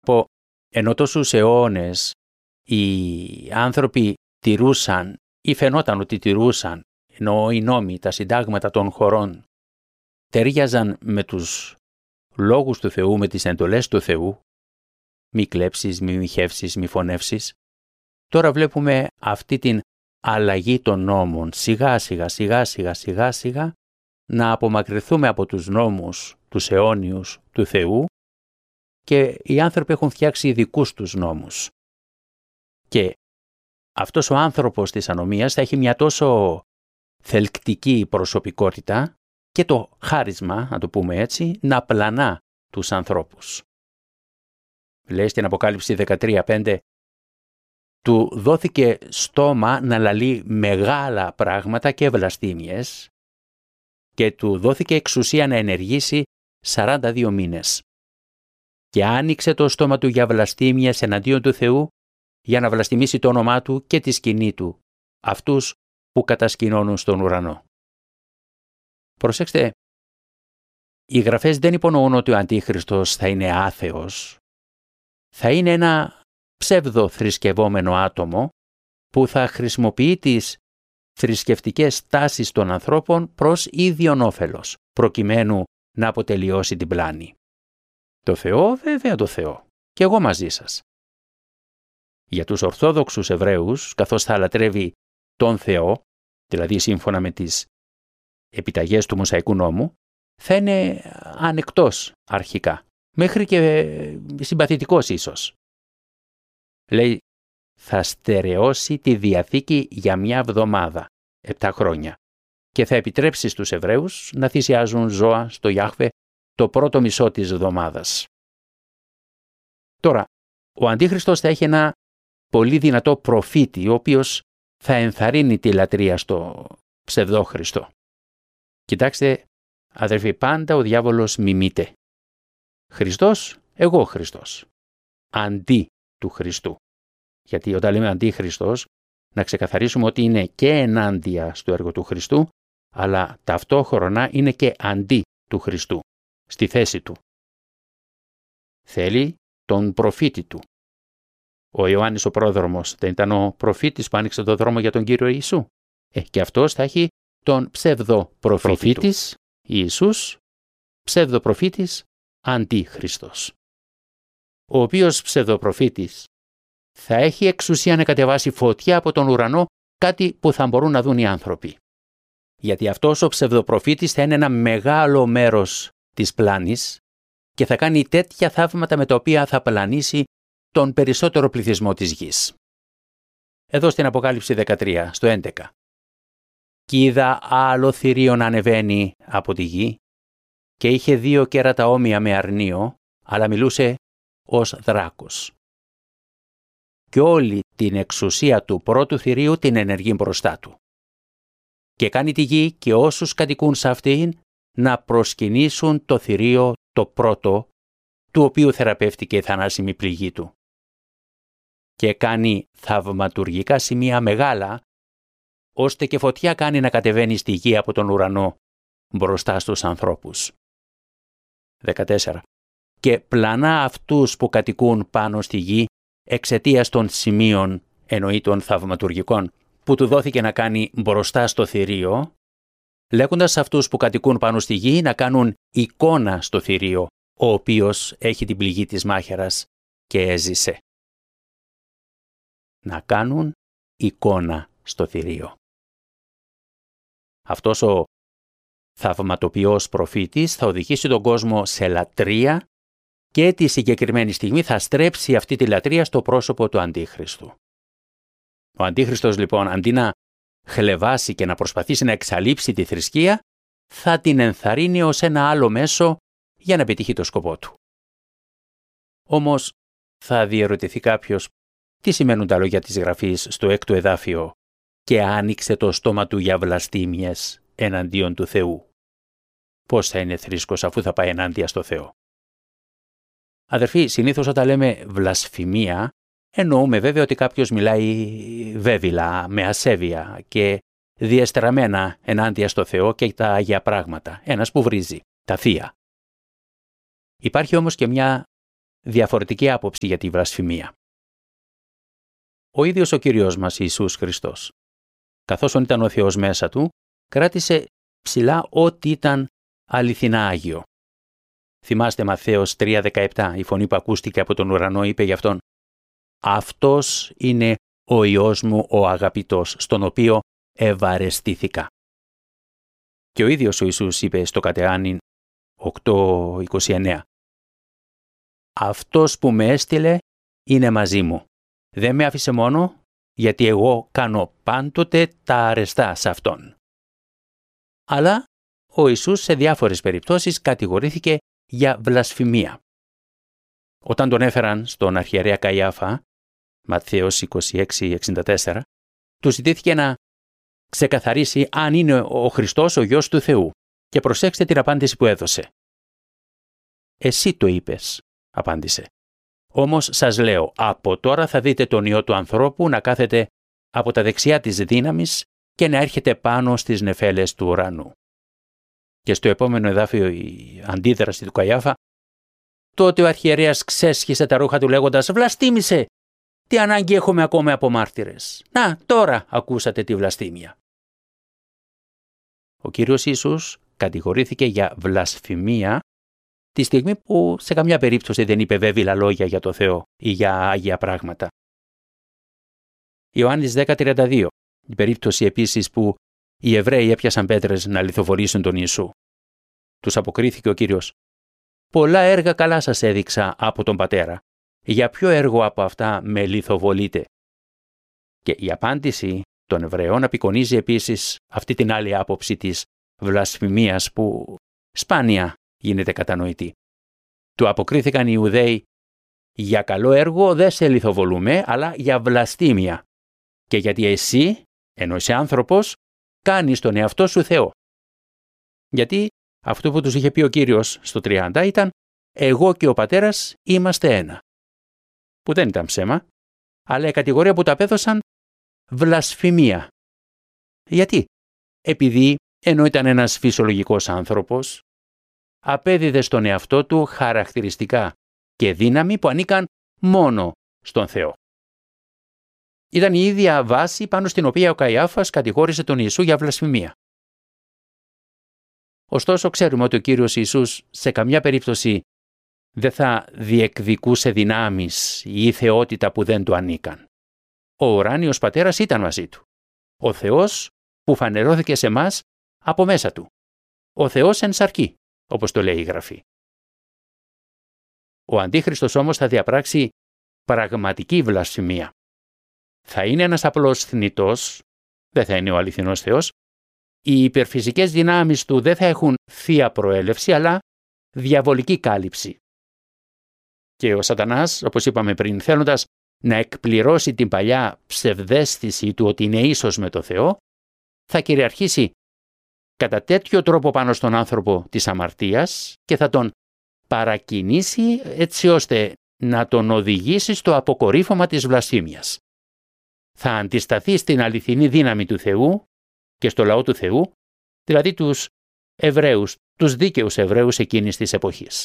πω, ενώ τόσους αιώνες οι άνθρωποι τηρούσαν ή φαινόταν ότι τηρούσαν, ενώ οι νόμοι, τα συντάγματα των χωρών ταιριάζαν με τους λόγους του Θεού, με τις εντολές του Θεού, μη κλέψεις, μη μοιχεύσεις, μη φωνεύσεις, τώρα βλέπουμε αυτή την αλλαγή των νόμων, σιγά σιγά να απομακρυνθούμε από τους νόμους, τους αιώνιους του Θεού και οι άνθρωποι έχουν φτιάξει δικούς τους νόμους. Και αυτός ο άνθρωπος της ανομίας θα έχει μια τόσο θελκτική προσωπικότητα και το χάρισμα, να το πούμε έτσι, να πλανά τους ανθρώπους. Λέει στην Αποκάλυψη 13:5, του δόθηκε στόμα να λαλεί μεγάλα πράγματα και βλαστήμιες και του δόθηκε εξουσία να ενεργήσει 42 μήνες. Και άνοιξε το στόμα του για βλαστήμιες εναντίον του Θεού, για να βλαστημίσει το όνομά του και τη σκηνή του, αυτούς που κατασκηνώνουν στον ουρανό. Προσέξτε, οι γραφές δεν υπονοούν ότι ο Αντίχριστος θα είναι άθεος. Θα είναι ένα ψεύδο θρησκευόμενο άτομο που θα χρησιμοποιεί τις θρησκευτικές τάσεις των ανθρώπων προς ίδιον όφελος, προκειμένου να αποτελειώσει την πλάνη. Το Θεό, βέβαια το Θεό, και εγώ μαζί σας. Για τους Ορθόδοξους Εβραίους, καθώς θα λατρεύει τον Θεό, δηλαδή σύμφωνα με τις επιταγές του Μωσαϊκού νόμου, θα είναι ανεκτός αρχικά, μέχρι και συμπαθητικός ίσως. Λέει, θα στερεώσει τη Διαθήκη για μια εβδομάδα, 7 χρόνια, και θα επιτρέψει στους Εβραίους να θυσιάζουν ζώα στο Ιάχβε το πρώτο μισό της εβδομάδας. Τώρα, ο Αντίχριστος θα έχει ένα πολύ δυνατό προφήτη, ο οποίος θα ενθαρρύνει τη λατρεία στο ψευδόχριστο. Κοιτάξτε, αδερφοί, πάντα ο διάβολος μιμείται. Χριστός, εγώ Χριστός. Αντί του Χριστού. Γιατί όταν λέμε αντίχριστος, να ξεκαθαρίσουμε ότι είναι και ενάντια στο έργο του Χριστού, αλλά ταυτόχρονα είναι και αντί του Χριστού, στη θέση του. Θέλει τον προφήτη του. Ο Ιωάννης ο πρόδρομος δεν ήταν ο προφήτης που άνοιξε τον δρόμο για τον Κύριο Ιησού. Και αυτός θα έχει τον ψευδοπροφήτης Ιησούς, ψευδοπροφήτης Αντίχριστος. Ο οποίος ψευδοπροφήτης θα έχει εξουσία να κατεβάσει φωτιά από τον ουρανό, κάτι που θα μπορούν να δουν οι άνθρωποι. Γιατί αυτός ο ψευδοπροφήτης θα είναι ένα μεγάλο μέρος της πλάνης και θα κάνει τέτοια θαύματα με τα οποία θα πλανήσει τον περισσότερο πληθυσμό της γης. Εδώ στην Αποκάλυψη 13, στο 11. «Κι είδα άλλο θηρίο να ανεβαίνει από τη γη και είχε 2 κέρατα όμοια με αρνείο, αλλά μιλούσε ως δράκος. Και όλη την εξουσία του πρώτου θηρίου την ενεργεί μπροστά του. Και κάνει τη γη και όσους κατοικούν σε αυτήν να προσκυνήσουν το θηρίο το πρώτο, του οποίου θεραπεύτηκε η θανάσιμη πληγή του. Και κάνει θαυματουργικά σημεία μεγάλα, ώστε και φωτιά κάνει να κατεβαίνει στη γη από τον ουρανό μπροστά στους ανθρώπους. 14. Και πλανά αυτούς που κατοικούν πάνω στη γη εξαιτίας των σημείων, εννοεί των θαυματουργικών, που του δόθηκε να κάνει μπροστά στο θηρίο, λέγοντας αυτούς που κατοικούν πάνω στη γη να κάνουν εικόνα στο θηρίο, ο οποίος έχει την πληγή της μάχαιρας και έζησε. Να κάνουν εικόνα στο θηρίο. Αυτός ο θαυματοποιός προφήτης θα οδηγήσει τον κόσμο σε λατρεία και τη συγκεκριμένη στιγμή θα στρέψει αυτή τη λατρεία στο πρόσωπο του Αντίχριστου. Ο Αντίχριστος λοιπόν, αντί να χλευάσει και να προσπαθήσει να εξαλείψει τη θρησκεία, θα την ενθαρρύνει ως ένα άλλο μέσο για να πετύχει το σκοπό του. Όμως θα διερωτηθεί κάποιος τι σημαίνουν τα λόγια της Γραφής στο 6ο εδάφιο «Και άνοιξε το στόμα του για βλαστήμιες εναντίον του Θεού». Πώς θα είναι θρήσκος αφού θα πάει ενάντια στο Θεό? Αδερφοί, συνήθως όταν λέμε βλασφημία, εννοούμε βέβαια ότι κάποιος μιλάει βέβηλα, με ασέβεια και διεστραμμένα ενάντια στο Θεό και τα Άγια πράγματα. Ένας που βρίζει, τα θεία. Υπάρχει όμως και μια διαφορετική άποψη για τη βλασφημία. Ο ίδιος ο Κύριος μας Ιησούς Χριστός, καθώς ήταν ο Θεός μέσα του, κράτησε ψηλά ό,τι ήταν αληθινά Άγιο. Θυμάστε Ματθαίος 3:17, η φωνή που ακούστηκε από τον ουρανό είπε για αυτόν: «Αυτός είναι ο Υιός μου ο αγαπητός, στον οποίο ευαρεστήθηκα». Και ο ίδιος ο Ιησούς είπε στο Κατεάνιν 8:29, «Αυτός που με έστειλε είναι μαζί μου. Δεν με άφησε μόνο, γιατί εγώ κάνω πάντοτε τα αρεστά σε Αυτόν». Αλλά ο Ιησούς σε διάφορες περιπτώσεις κατηγορήθηκε για βλασφημία. Όταν τον έφεραν στον αρχιερέα Καϊάφα, Ματθαίος 26:64, του ζητήθηκε να ξεκαθαρίσει αν είναι ο Χριστός ο Υιός του Θεού. Και προσέξτε την απάντηση που έδωσε. «Εσύ το είπες», απάντησε. «Όμως σας λέω, από τώρα θα δείτε τον Υιό του ανθρώπου να κάθεται από τα δεξιά της δύναμης και να έρχεται πάνω στις νεφέλες του ουρανού». Και στο επόμενο εδάφιο η αντίδραση του Καϊάφα: «Τότε ο αρχιερέας ξέσχισε τα ρούχα του λέγοντας: «Βλαστήμησε! Τι ανάγκη έχουμε ακόμα από μάρτυρες? Να, τώρα ακούσατε τη βλαστήμια». Ο Κύριος Ιησούς κατηγορήθηκε για βλασφημία τη στιγμή που σε καμιά περίπτωση δεν είπε βέβηλα λόγια για το Θεό ή για άγια πράγματα. Ιωάννης 10:32, η περίπτωση επίσης που οι Εβραίοι έπιασαν πέτρες να λιθοβολήσουν τον Ιησού. Τους αποκρίθηκε ο Κύριος: «Πολλά έργα καλά σας έδειξα από τον Πατέρα. Για ποιο έργο από αυτά με λιθοβολείτε?» Και η απάντηση των Εβραίων απεικονίζει επίσης αυτή την άλλη άποψη της βλασφημίας που σπάνια γίνεται κατανοητή. Του αποκρίθηκαν οι Ιουδαίοι: «Για καλό έργο δεν σε λιθοβολούμε, αλλά για βλαστήμια. Και γιατί εσύ, ενώ είσαι άνθρωπος, κάνεις τον εαυτό σου Θεό». Γιατί αυτό που τους είχε πει ο Κύριος στο 30 ήταν «Εγώ και ο Πατέρας είμαστε ένα». Που δεν ήταν ψέμα, αλλά η κατηγορία που τα απέδωσαν βλασφημία. Γιατί? Επειδή ενώ ήταν ένας φυσιολογικός άνθρωπος, απέδιδε στον εαυτό του χαρακτηριστικά και δύναμη που ανήκαν μόνο στον Θεό. Ήταν η ίδια βάση πάνω στην οποία ο Καϊάφας κατηγόρησε τον Ιησού για βλασφημία. Ωστόσο, ξέρουμε ότι ο Κύριος Ιησούς σε καμιά περίπτωση δεν θα διεκδικούσε δυνάμεις ή θεότητα που δεν του ανήκαν. Ο ουράνιος Πατέρας ήταν μαζί του. Ο Θεός που φανερώθηκε σε μας από μέσα του. Ο Θεός εν σαρκί, όπως το λέει η Γραφή. Ο Αντίχριστος όμως θα διαπράξει πραγματική βλασφημία. Θα είναι ένας απλός θνητός, δεν θα είναι ο αληθινός Θεός. Οι υπερφυσικές δυνάμεις του δεν θα έχουν θεία προέλευση, αλλά διαβολική κάλυψη. Και ο Σατανάς, όπως είπαμε πριν, θέλοντας να εκπληρώσει την παλιά ψευδαίσθηση του ότι είναι ίσος με το Θεό, θα κυριαρχήσει κατά τέτοιο τρόπο πάνω στον άνθρωπο της αμαρτίας και θα τον παρακινήσει έτσι ώστε να τον οδηγήσει στο αποκορύφωμα της βλασφήμιας. Θα αντισταθεί στην αληθινή δύναμη του Θεού και στο λαό του Θεού, δηλαδή τους Εβραίους, τους δίκαιους Εβραίους εκείνης της εποχής.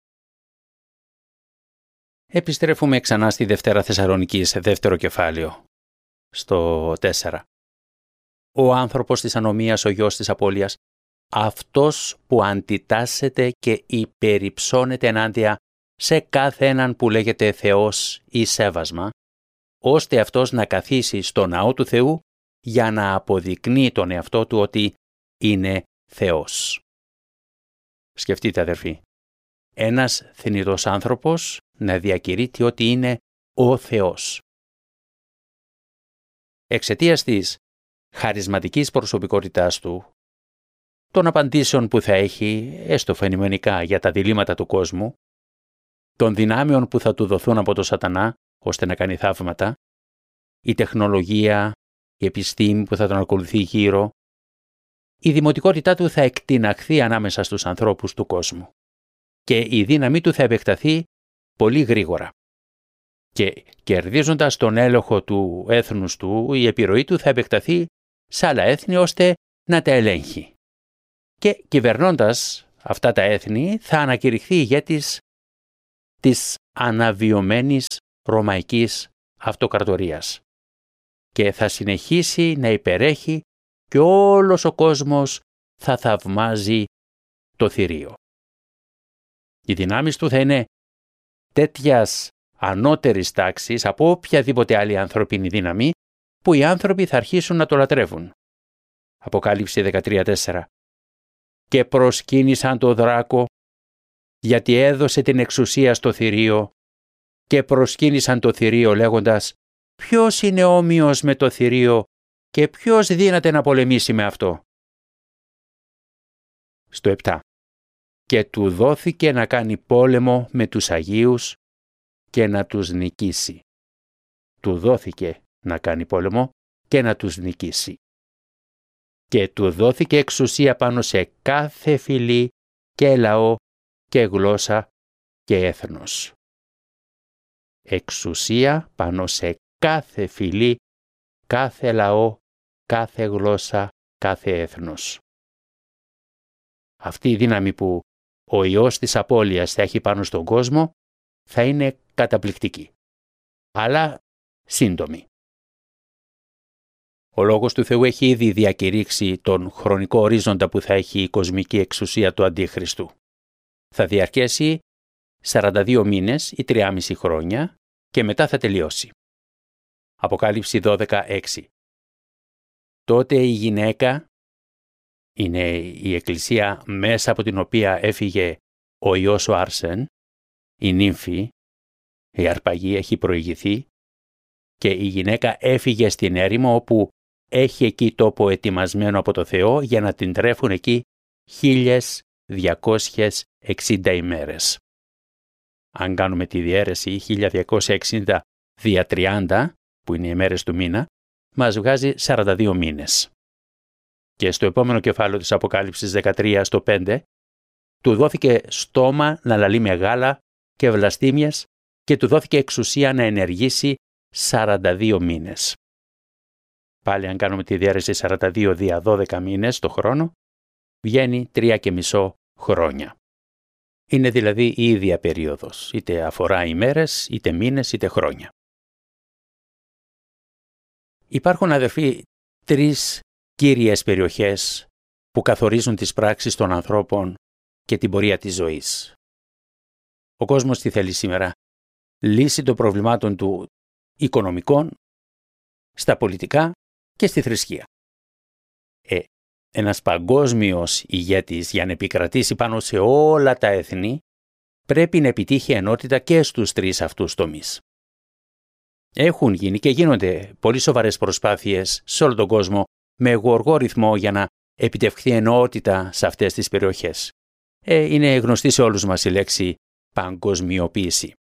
Επιστρέφουμε ξανά στη Δευτέρα Θεσσαλονικής, δεύτερο κεφάλαιο, στο 4. Ο άνθρωπος της ανομίας, ο γιος της απώλειας, αυτός που αντιτάσσεται και υπερυψώνεται ενάντια σε κάθε έναν που λέγεται Θεός ή σέβασμα, ώστε αυτός να καθίσει στο ναό του Θεού για να αποδεικνύει τον εαυτό του ότι είναι Θεός. Σκεφτείτε αδερφοί, ένας θνητός άνθρωπος να διακηρύττει ότι είναι ο Θεός. Εξαιτίας της χαρισματικής προσωπικότητάς του, των απαντήσεων που θα έχει, έστω φαινομενικά, για τα διλήμματα του κόσμου, των δυνάμεων που θα του δοθούν από τον Σατανά, ώστε να κάνει θαύματα, η τεχνολογία, η επιστήμη που θα τον ακολουθεί γύρω, η δημοτικότητά του θα εκτιναχθεί ανάμεσα στους ανθρώπους του κόσμου και η δύναμή του θα επεκταθεί πολύ γρήγορα. Και κερδίζοντας τον έλεγχο του έθνους του, η επιρροή του θα επεκταθεί σε άλλα έθνη ώστε να τα ελέγχει. Και κυβερνώντας αυτά τα έθνη θα ανακηρυχθεί ηγέτης της αναβιωμένης ρωμαϊκής αυτοκρατορίας και θα συνεχίσει να υπερέχει και όλος ο κόσμος θα θαυμάζει το θηρίο. Οι δυνάμεις του θα είναι τέτοιας ανώτερης τάξης από οποιαδήποτε άλλη ανθρωπίνη δύναμη που οι άνθρωποι θα αρχίσουν να το λατρεύουν. Αποκάλυψη 13:4. Και προσκύνησαν το δράκο γιατί έδωσε την εξουσία στο θηρίο και προσκύνησαν το θηρίο λέγοντας «Ποιος είναι όμοιος με το θηρίο και ποιος δύναται να πολεμήσει με αυτό». Στο 7. Και του δόθηκε να κάνει πόλεμο με τους Αγίους και να τους νικήσει. Του δόθηκε να κάνει πόλεμο και να τους νικήσει. Και του δόθηκε εξουσία πάνω σε κάθε φυλή και λαό και γλώσσα και έθνος. Εξουσία πάνω σε κάθε φυλή, κάθε λαό, κάθε γλώσσα, κάθε έθνος. Αυτή η δύναμη που ο Υιός της Απώλειας θα έχει πάνω στον κόσμο θα είναι καταπληκτική, αλλά σύντομη. Ο Λόγος του Θεού έχει ήδη διακηρύξει τον χρονικό ορίζοντα που θα έχει η κοσμική εξουσία του Αντίχριστου. Θα διαρκέσει 42 μήνες ή 3,5 χρόνια και μετά θα τελειώσει. Αποκάλυψη 12:6. Τότε η γυναίκα, είναι η εκκλησία μέσα από την οποία έφυγε ο Υιός ο Άρσεν, η νύμφη, η αρπαγή έχει προηγηθεί και η γυναίκα έφυγε στην έρημο όπου έχει εκεί τόπο ετοιμασμένο από το Θεό για να την τρέφουν εκεί 1260 ημέρες. Αν κάνουμε τη διαίρεση 1260 δια 30, που είναι οι ημέρες του μήνα, μας βγάζει 42 μήνες. Και στο επόμενο κεφάλαιο της Αποκάλυψης 13 στο 5, του δόθηκε στόμα να λαλεί μεγάλα και βλαστήμιες και του δόθηκε εξουσία να ενεργήσει 42 μήνες. Πάλι αν κάνουμε τη διαίρεση 42 δια 12 μήνες το χρόνο, βγαίνει 3,5 χρόνια. Είναι δηλαδή η ίδια περίοδος, είτε αφορά ημέρες, είτε μήνες, είτε χρόνια. Υπάρχουν, αδερφοί, 3 κύριες περιοχές που καθορίζουν τις πράξεις των ανθρώπων και την πορεία της ζωής. Ο κόσμος τι θέλει σήμερα? Λύση των προβλημάτων του οικονομικών, στα πολιτικά και στη θρησκεία. Ένας παγκόσμιος ηγέτης για να επικρατήσει πάνω σε όλα τα έθνη πρέπει να επιτύχει ενότητα και στους 3 αυτούς τομείς. Έχουν γίνει και γίνονται πολύ σοβαρές προσπάθειες σε όλο τον κόσμο με γοργό ρυθμό για να επιτευχθεί ενότητα σε αυτές τις περιοχές. Είναι γνωστή σε όλους μας η λέξη παγκοσμιοποίηση.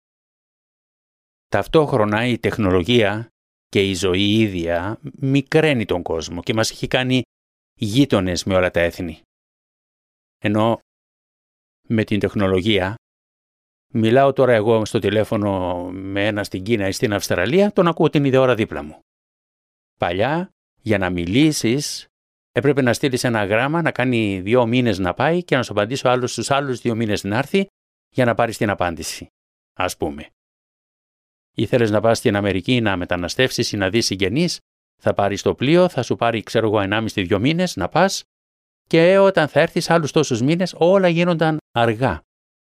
Ταυτόχρονα η τεχνολογία και η ζωή ίδια μικραίνει τον κόσμο και μας έχει κάνει γείτονες με όλα τα έθνη. Ενώ με την τεχνολογία μιλάω τώρα εγώ στο τηλέφωνο με ένα στην Κίνα ή στην Αυστραλία, τον ακούω την ίδια ώρα δίπλα μου. Παλιά, για να μιλήσεις, έπρεπε να στείλεις ένα γράμμα, να κάνει 2 μήνες να πάει και να σου απαντήσει ο άλλος στους άλλους 2 μήνες να έρθει για να πάρεις την απάντηση, ας πούμε. Ήθελες να πας στην Αμερική να μεταναστεύσεις ή να δεις συγγενείς, θα πάρεις το πλοίο, θα σου πάρει 1,5-2 μήνες να πας και όταν θα έρθεις άλλους τόσους μήνες όλα γίνονταν αργά.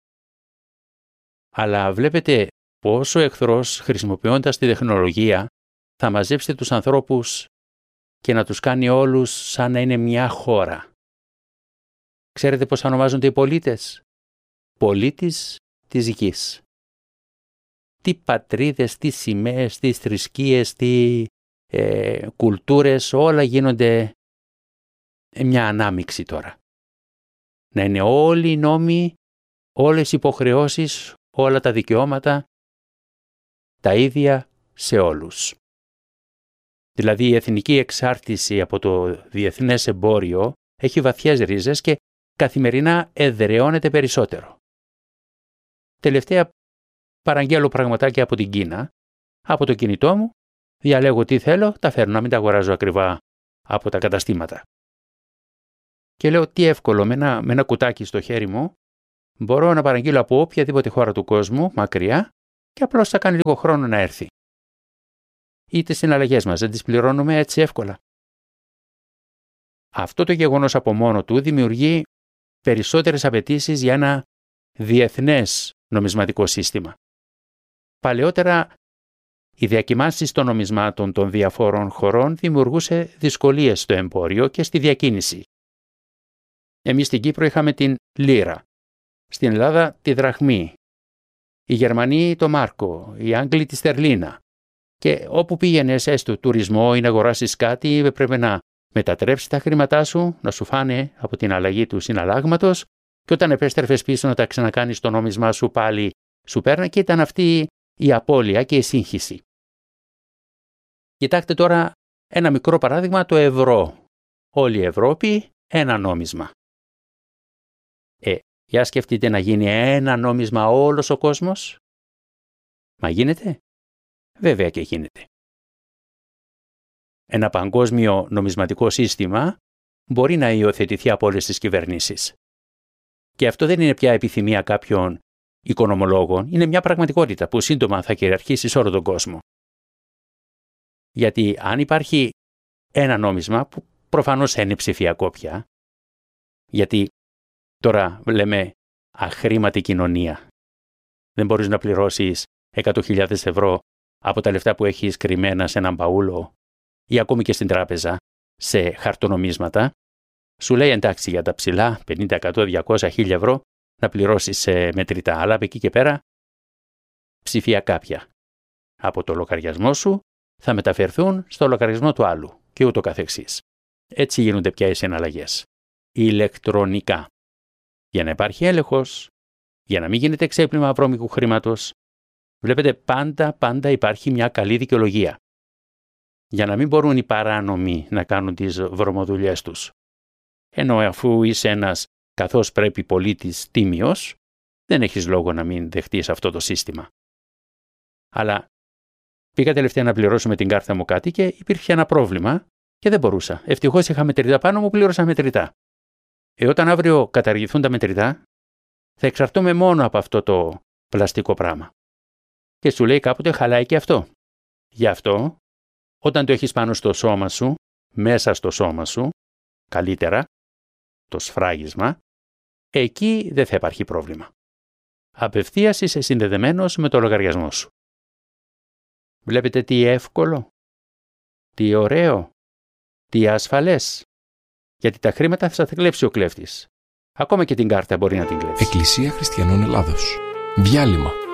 Αλλά βλέπετε πως ο εχθρός χρησιμοποιώντας τη τεχνολογία θα μαζέψει τους ανθρώπους και να τους κάνει όλους σαν να είναι μια χώρα. Ξέρετε πώς ονομάζονται οι πολίτες? Πολίτης της γης. Τι πατρίδες, τι σημαίες, τι θρησκείες, τι κουλτούρες, όλα γίνονται μια ανάμειξη τώρα. Να είναι όλοι οι νόμοι, όλες οι υποχρεώσεις, όλα τα δικαιώματα, τα ίδια σε όλους. Δηλαδή η εθνική εξάρτηση από το διεθνές εμπόριο έχει βαθιές ρίζες και καθημερινά εδραιώνεται περισσότερο. Τελευταία παραγγέλω πραγματάκια από την Κίνα, από το κινητό μου, διαλέγω τι θέλω, τα φέρνω, να μην τα αγοράζω ακριβά από τα καταστήματα. Και λέω τι εύκολο με ένα κουτάκι στο χέρι μου Μπορώ να παραγγείλω από οποιαδήποτε χώρα του κόσμου, μακριά, και απλώς θα κάνει λίγο χρόνο να έρθει. Ή τις συναλλαγές μας δεν τις πληρώνουμε έτσι εύκολα. Αυτό το γεγονός από μόνο του δημιουργεί περισσότερες απαιτήσεις για ένα διεθνές νομισματικό σύστημα. Παλαιότερα, οι διακυμάνσεις των νομισμάτων των διαφόρων χωρών δημιουργούσε δυσκολίες στο εμπόριο και στη διακίνηση. Εμείς στην Κύπρο είχαμε την λίρα, στην Ελλάδα τη δραχμή, οι Γερμανοί το μάρκο, οι Άγγλοι τη στερλίνα. Και όπου πήγαινες έστω τουρισμό ή να αγοράσεις κάτι, έπρεπε να μετατρέψεις τα χρήματά σου, να σου φάνε από την αλλαγή του συναλλάγματος και όταν επέστρεφες πίσω να τα ξανακάνεις το νόμισμά σου πάλι σου πέρνα και ήταν αυτή η απώλεια και η σύγχυση. Κοιτάξτε τώρα ένα μικρό παράδειγμα, το ευρώ. Όλη η Ευρώπη ένα νόμισμα. Για σκεφτείτε να γίνει ένα νόμισμα όλος ο κόσμος. Μα γίνεται? Βέβαια και γίνεται. Ένα παγκόσμιο νομισματικό σύστημα μπορεί να υιοθετηθεί από όλες τις κυβερνήσεις. Και αυτό δεν είναι πια επιθυμία κάποιων οικονομολόγων, είναι μια πραγματικότητα που σύντομα θα κυριαρχήσει σε όλο τον κόσμο. Γιατί αν υπάρχει ένα νόμισμα που προφανώς θα είναι ψηφιακό πια, γιατί τώρα λέμε αχρήματη κοινωνία. Δεν μπορείς να πληρώσεις 100.000 ευρώ από τα λεφτά που έχεις κρυμμένα σε έναν μπαούλο ή ακόμη και στην τράπεζα σε χαρτονομίσματα. Σου λέει εντάξει για τα ψηλά 50, 100, 200, 1000 ευρώ να πληρώσεις σε μετρητά, αλλά από εκεί και πέρα ψηφιακά πια. Από το λογαριασμό σου θα μεταφερθούν στο λογαριασμό του άλλου και ούτω καθεξής. Έτσι γίνονται πια οι συναλλαγές. Ηλεκτρονικά. Για να υπάρχει έλεγχος, για να μην γίνεται ξέπλυμα βρώμικου χρήματος, βλέπετε πάντα υπάρχει μια καλή δικαιολογία. Για να μην μπορούν οι παράνομοι να κάνουν τις βρωμοδουλειές τους. Ενώ αφού είσαι ένας καθώς πρέπει πολίτης τίμιος, δεν έχεις λόγο να μην δεχτείς αυτό το σύστημα. Αλλά πήγα τελευταία να πληρώσω με την κάρτα μου κάτι και υπήρχε ένα πρόβλημα και δεν μπορούσα. Ευτυχώς είχα μετρητά πάνω μου, πλήρωσα μετρητά. Όταν αύριο καταργηθούν τα μετρητά, θα εξαρτώμαι μόνο από αυτό το πλαστικό πράγμα. Και σου λέει κάποτε χαλάει και αυτό. Γι' αυτό, όταν το έχεις πάνω στο σώμα σου, μέσα στο σώμα σου, καλύτερα, το σφράγισμα, εκεί δεν θα υπάρχει πρόβλημα. Απευθείας είσαι συνδεδεμένος με το λογαριασμό σου. Βλέπετε τι εύκολο, τι ωραίο, τι ασφαλές. Γιατί τα χρήματα θα τα κλέψει ο κλέφτης. Ακόμα και την κάρτα μπορεί να την κλέψει. Εκκλησία Χριστιανών Ελλάδος. Διάλειμμα.